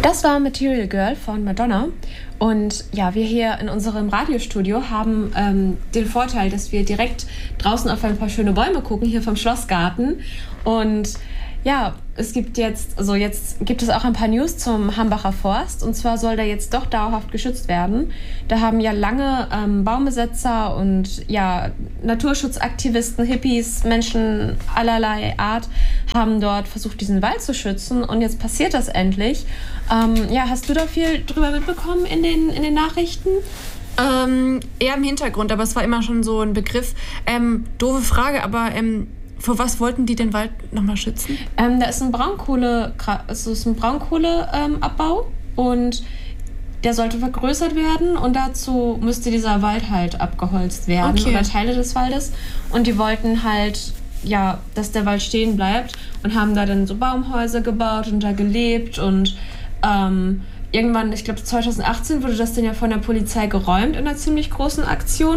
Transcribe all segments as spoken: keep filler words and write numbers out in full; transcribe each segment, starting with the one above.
Das war Material Girl von Madonna. Und ja, wir hier in unserem Radiostudio haben ähm, den Vorteil, dass wir direkt draußen auf ein paar schöne Bäume gucken, hier vom Schlossgarten. Und ja, es gibt jetzt, also jetzt gibt es auch ein paar News zum Hambacher Forst. Und zwar soll der jetzt doch dauerhaft geschützt werden. Da haben ja lange ähm, Baumbesetzer und ja, Naturschutzaktivisten, Hippies, Menschen allerlei Art haben dort versucht, diesen Wald zu schützen. Und jetzt passiert das endlich. Ähm, ja, hast du da viel drüber mitbekommen in den, in den Nachrichten? Ähm, eher im Hintergrund, aber es war immer schon so ein Begriff. Ähm, doofe Frage, aber ähm, vor was wollten die den Wald nochmal schützen? Ähm, da ist ein Braunkohle, es ist ein Braunkohleabbau ähm, und der sollte vergrößert werden und dazu müsste dieser Wald halt abgeholzt werden, okay, oder Teile des Waldes. Und die wollten halt, ja, dass der Wald stehen bleibt und haben da dann so Baumhäuser gebaut und da gelebt und ähm, irgendwann, ich glaube zwanzig achtzehn wurde das dann ja von der Polizei geräumt in einer ziemlich großen Aktion.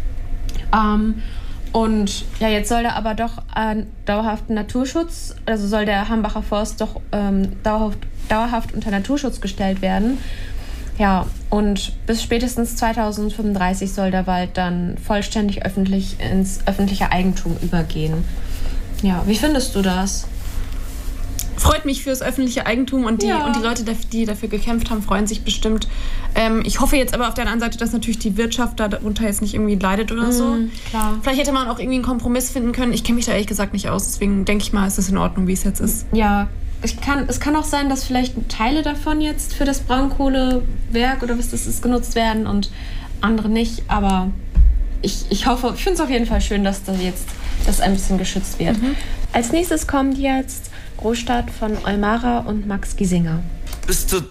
Ähm, Und ja, jetzt soll da aber doch ein dauerhaften Naturschutz, also soll der Hambacher Forst doch ähm, dauerhaft, dauerhaft unter Naturschutz gestellt werden. Ja, und bis spätestens zweitausendfünfunddreißig soll der Wald dann vollständig öffentlich ins öffentliche Eigentum übergehen. Ja, wie findest du das? Freut mich fürs öffentliche Eigentum und die, ja. und die Leute, die dafür gekämpft haben, freuen sich bestimmt. Ähm, ich hoffe jetzt aber auf der anderen Seite, dass natürlich die Wirtschaft darunter jetzt nicht irgendwie leidet oder mm, so. Klar. Vielleicht hätte man auch irgendwie einen Kompromiss finden können. Ich kenne mich da ehrlich gesagt nicht aus, deswegen denke ich mal, ist es in Ordnung, wie es jetzt ist. Ja, ich kann, es kann auch sein, dass vielleicht Teile davon jetzt für das Braunkohlewerk oder was das ist genutzt werden und andere nicht. Aber ich, ich hoffe, ich finde es auf jeden Fall schön, dass da jetzt das ein bisschen geschützt wird. Mhm. Als nächstes kommt jetzt Großstadt von Eumara und Max Giesinger. Bist du